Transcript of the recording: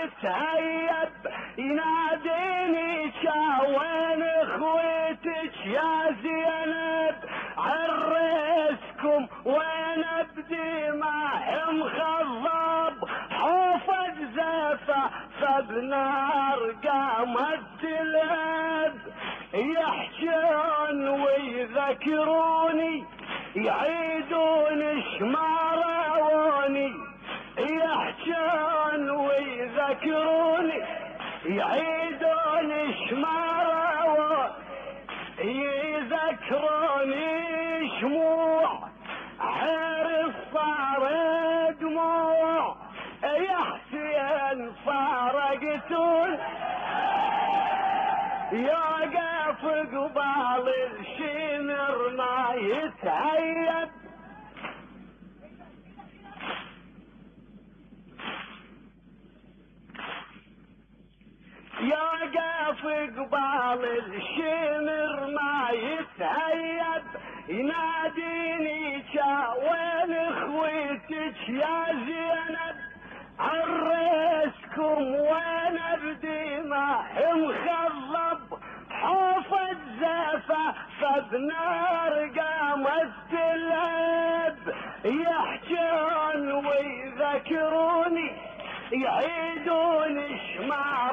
يتهيب يناديني وين اخوتك يا زينب عرسكم وين بدماء مخضب حوفة زفة فبنار قامت تلب يحجون ويذكروني يعيدون شماروني يحجون ويذكروني يعيدون شماروني يذكروني شموع عرس صار دموع يا حسين فارقتون يوقف قبال الشمر ما يتهيب يوقف قبال الشمر ما يتهيب يناديني وين اخوتك يا زينب عرسكم وين بدماء مخضب حوفة زفة فبنار قامت تلب يحجون ويذكروني يعيدون شمال